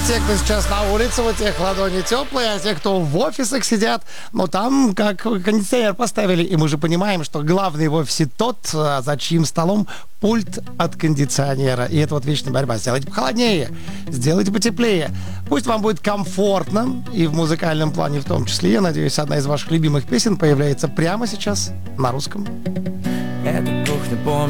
те, кто сейчас на улице, у тех ладони теплые, а те, кто в офисах сидят, ну там как кондиционер поставили, и мы же понимаем, что главный в офисе тот, за чьим столом пульт от кондиционера. И это вот вечная борьба. Сделайте похолоднее, сделайте потеплее. Пусть вам будет комфортно, и в музыкальном плане в том числе. Я надеюсь, одна из ваших любимых песен появляется прямо сейчас на русском.